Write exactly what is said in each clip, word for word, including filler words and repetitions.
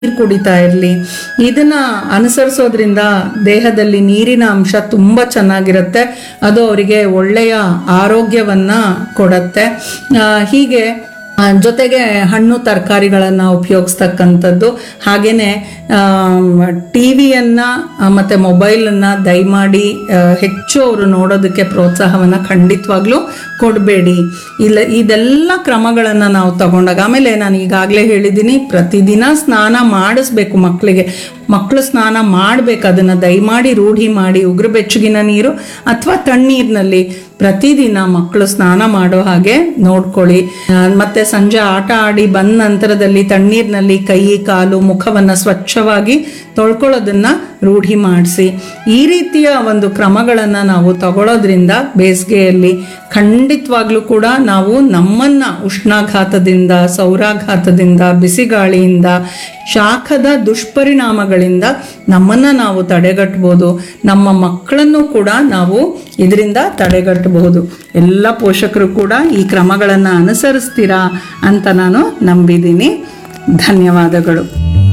ನೀರು ಕುಡಿತಾ ಇರಲಿ. ಇದನ್ನ ಅನುಸರಿಸೋದ್ರಿಂದ ದೇಹದಲ್ಲಿ ನೀರಿನ ಅಂಶ ತುಂಬಾ ಚೆನ್ನಾಗಿರುತ್ತೆ. ಅದು ಅವರಿಗೆ ಒಳ್ಳೆಯ ಆರೋಗ್ಯವನ್ನ ಕೊಡತ್ತೆ. ಆ, ಹೀಗೆ ಆ, ಜೊತೆಗೆ ಹಣ್ಣು ತರಕಾರಿಗಳನ್ನು ಉಪಯೋಗಿಸ್ತಕ್ಕಂಥದ್ದು. ಹಾಗೇನೆ ಟಿ ವಿಯನ್ನು ಮತ್ತು ಮೊಬೈಲನ್ನು ದಯಮಾಡಿ ಆ, ಹೆಚ್ಚು ಅವರು ನೋಡೋದಕ್ಕೆ ಪ್ರೋತ್ಸಾಹವನ್ನು ಖಂಡಿತವಾಗ್ಲೂ ಕೊಡಬೇಡಿ. ಇಲ್ಲ, ಇದೆಲ್ಲ ಕ್ರಮಗಳನ್ನು ನಾವು ತಗೊಂಡಾಗ, ಆಮೇಲೆ ನಾನು ಈಗಾಗಲೇ ಹೇಳಿದ್ದೀನಿ, ಪ್ರತಿದಿನ ಸ್ನಾನ ಮಾಡಿಸ್ಬೇಕು ಮಕ್ಕಳಿಗೆ. ಮಕ್ಕಳು ಸ್ನಾನ ಮಾಡಬೇಕು, ಅದನ್ನು ದಯಮಾಡಿ ರೂಢಿ ಮಾಡಿ. ಉಗುರು ಬೆಚ್ಚಗಿನ ನೀರು ಅಥವಾ ತಣ್ಣೀರಿನಲ್ಲಿ ಪ್ರತಿದಿನ ಮಕ್ಕಳು ಸ್ನಾನ ಮಾಡೋ ಹಾಗೆ ನೋಡ್ಕೊಳ್ಳಿ. ಆ, ಮತ್ತೆ ಸಂಜೆ ಆಟ ಆಡಿ ಬಂದ ನಂತರದಲ್ಲಿ ತಣ್ಣೀರಿನಲ್ಲಿ ಕೈ ಕಾಲು ಮುಖವನ್ನು ಸ್ವಚ್ಛವಾಗಿ ತೊಳ್ಕೊಳ್ಳೋದನ್ನ ರೂಢಿ ಮಾಡಿಸಿ. ಈ ರೀತಿಯ ಒಂದು ಕ್ರಮಗಳನ್ನು ನಾವು ತಗೊಳ್ಳೋದ್ರಿಂದ ಬೇಸಿಗೆಯಲ್ಲಿ ಖಂಡಿತವಾಗ್ಲೂ ಕೂಡ ನಾವು ನಮ್ಮನ್ನ ಉಷ್ಣಾಘಾತದಿಂದ, ಸೌರಾಘಾತದಿಂದ, ಬಿಸಿಗಾಳಿಯಿಂದ, ಶಾಖದ ದುಷ್ಪರಿಣಾಮಗಳಿಂದ ನಮ್ಮನ್ನ ನಾವು ತಡೆಗಟ್ಟಬಹುದು. ನಮ್ಮ ಮಕ್ಕಳನ್ನು ಕೂಡ ನಾವು ಇದರಿಂದ ತಡೆಗಟ್ಟಬಹುದು. ಎಲ್ಲ ಪೋಷಕರು ಕೂಡ ಈ ಕ್ರಮಗಳನ್ನು ಅನುಸರಿಸ್ತೀರಾ ಅಂತ ನಾನು ನಂಬಿದ್ದೀನಿ. ಧನ್ಯವಾದಗಳು.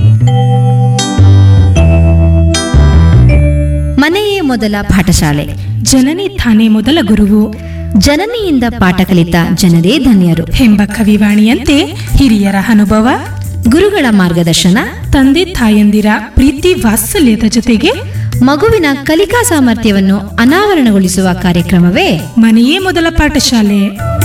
ಮನೆಯೇ ಮೊದಲ ಪಾಠಶಾಲೆ, ಜನನಿ ತಾನೇ ಮೊದಲ ಗುರುವು, ಜನನಿಯಿಂದ ಪಾಠ ಕಲಿತ ಜನರೇ ಧನ್ಯರು ಎಂಬ ಕವಿವಾಣಿಯಂತೆ ಹಿರಿಯರ ಅನುಭವ, ಗುರುಗಳ ಮಾರ್ಗದರ್ಶನ, ತಂದೆ ತಾಯಂದಿರ ಪ್ರೀತಿ ವಾತ್ಸಲ್ಯದ ಜೊತೆಗೆ ಮಗುವಿನ ಕಲಿಕಾ ಸಾಮರ್ಥ್ಯವನ್ನು ಅನಾವರಣಗೊಳಿಸುವ ಕಾರ್ಯಕ್ರಮವೇ ಮನೆಯೇ ಮೊದಲ ಪಾಠಶಾಲೆ.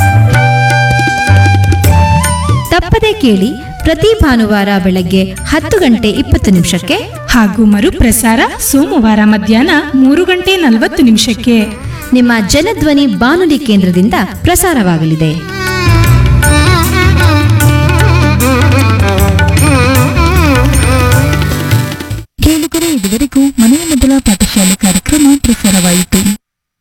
ತಪ್ಪದೆ ಕೇಳಿ ಪ್ರತಿ ಭಾನುವಾರ ಬೆಳಗ್ಗೆ ಹತ್ತು ಗಂಟೆ ಇಪ್ಪತ್ತು ನಿಮಿಷಕ್ಕೆ ಹಾಗೂ ಮರುಪ್ರಸಾರ ಸೋಮವಾರ ಮಧ್ಯಾಹ್ನ ಮೂರು ಗಂಟೆ ನಲವತ್ತು ನಿಮಿಷಕ್ಕೆ ನಿಮ್ಮ ಜನಧ್ವನಿ ಬಾನುಲಿ ಕೇಂದ್ರದಿಂದ ಪ್ರಸಾರವಾಗಲಿದೆ. ಕೇಳುಗರೆ, ಇದುವರೆಗೂ ಮನೆಯ ಮೊದಲ ಪಾಠಶಾಲೆ ಕಾರ್ಯಕ್ರಮ